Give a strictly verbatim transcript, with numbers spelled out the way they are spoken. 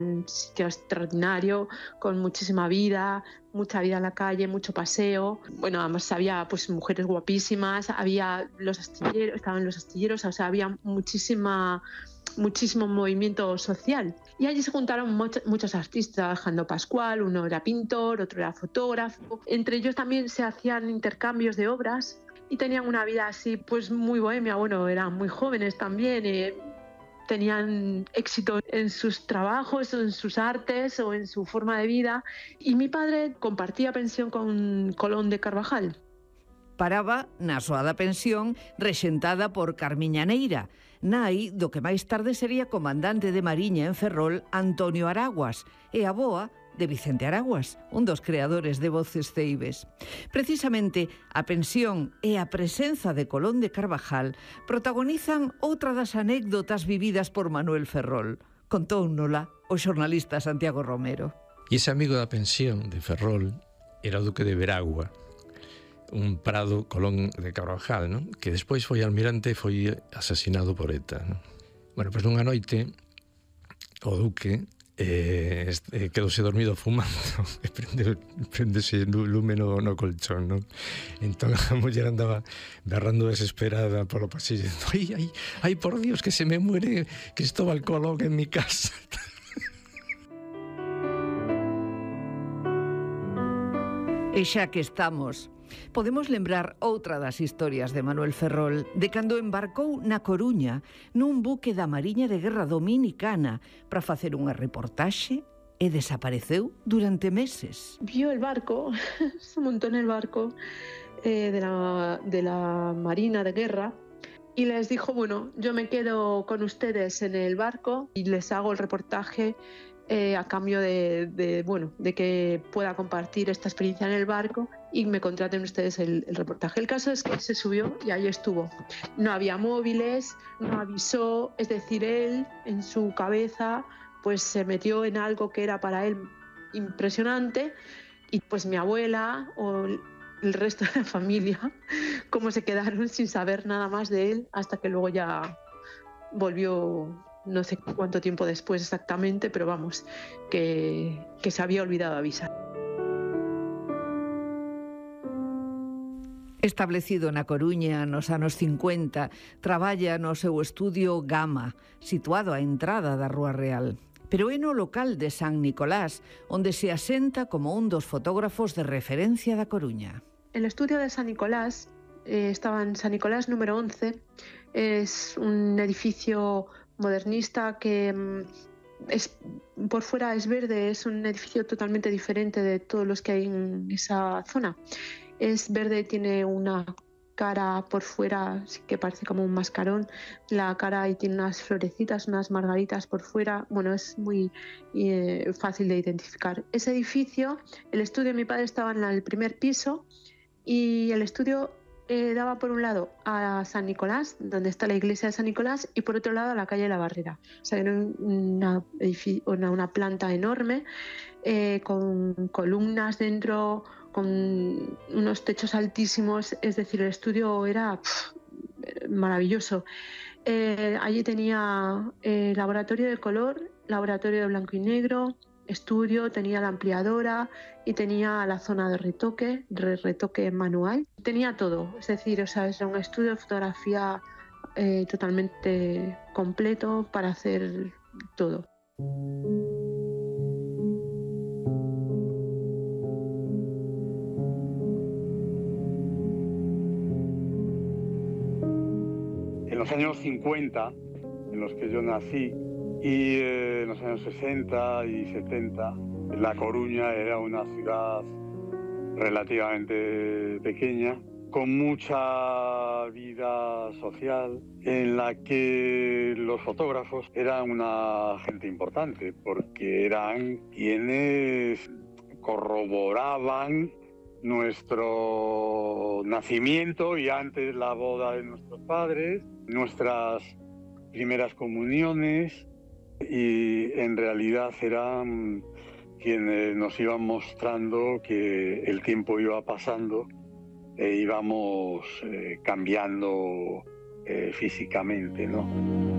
Un sitio extraordinario, con muchísima vida, mucha vida en la calle, mucho paseo. Bueno, además había pues mujeres guapísimas, había los astilleros, estaban los astilleros, o sea, había muchísima, muchísimo movimiento social. Y allí se juntaron much- muchos artistas, trabajando Pascual, uno era pintor, otro era fotógrafo. Entre ellos también se hacían intercambios de obras y tenían una vida así, pues muy bohemia. Bueno, eran muy jóvenes también. Eh, tenían éxito en sus trabajos, en sus artes o en su forma de vida. Y mi padre compartía pensión con Colón de Carvajal. Paraba na soada pensión rexentada por Carmiña Neira, nai do que máis tarde sería comandante de Mariña en Ferrol Antonio Araguas e aboa de Vicente Araguas, un dos creadores de Voces Ceibes. Precisamente a pensión e a presenza de Colón de Carvajal protagonizan outra das anécdotas vividas por Manuel Ferrol. Contóunola o xornalista Santiago Romero. E ese amigo da pensión de Ferrol era o duque de Veragua, un Prado Colón de Carvajal, ¿no? Que despois foi almirante e foi asesinado por ETA, ¿no? Bueno, pois nunha noite o duque eh, eh, quedouse dormido fumando e prende, prendese lume no, no colchón, ¿no? Entón a muller andaba berrando desesperada polo pasillo, ai, ai, ai, por Dios, que se me muere Cristóbal Colón en mi casa. E xa que estamos, podemos lembrar outra das historias de Manuel Ferrol, de cando embarcou na Coruña nun buque da Mariña de Guerra Dominicana para facer unha reportaxe e desapareceu durante meses. Vio el barco, se montó en el barco eh, de, la, de la Marina de Guerra y les dijo, bueno, yo me quedo con ustedes en el barco y les hago el reportaje Eh, a cambio de, de, bueno, de que pueda compartir esta experiencia en el barco y me contraten ustedes el, el reportaje. El caso es que se subió y ahí estuvo. No había móviles, no avisó, es decir, él en su cabeza pues se metió en algo que era para él impresionante y pues mi abuela o el resto de la familia como se quedaron sin saber nada más de él hasta que luego ya volvió. No sé cuánto tiempo después exactamente, pero vamos, que, que se había olvidado avisar. Establecido na Coruña nos anos cincuenta, traballa no seu estudio Gama, situado á entrada da Rúa Real. Pero é no local de San Nicolás, onde se asenta como un dos fotógrafos de referencia da Coruña. El estudio de San Nicolás eh, estaba en San Nicolás número once. Es un edificio modernista que es, por fuera es verde, es un edificio totalmente diferente de todos los que hay en esa zona. Es verde, tiene una cara por fuera que parece como un mascarón, la cara y tiene unas florecitas, unas margaritas por fuera. Bueno, es muy eh, fácil de identificar. Ese edificio, el estudio de mi padre estaba en el primer piso y el estudio Eh, daba por un lado a San Nicolás, donde está la iglesia de San Nicolás, y por otro lado a la calle de la Barrera. O sea, era una, una, una planta enorme, eh, con columnas dentro, con unos techos altísimos. Es decir, el estudio era pff, maravilloso. Eh, allí tenía eh, laboratorio de color, laboratorio de blanco y negro, estudio, tenía la ampliadora y tenía la zona de retoque, de retoque manual. Tenía todo, es decir, o sea, es un estudio de fotografía eh, totalmente completo para hacer todo. En los años cincuenta, en los que yo nací, y eh, en los años sesenta y setenta, La Coruña era una ciudad relativamente pequeña, con mucha vida social, en la que los fotógrafos eran una gente importante, porque eran quienes corroboraban nuestro nacimiento y antes la boda de nuestros padres, nuestras primeras comuniones, y en realidad eran quienes nos iban mostrando que el tiempo iba pasando e íbamos eh, cambiando eh, físicamente, ¿no?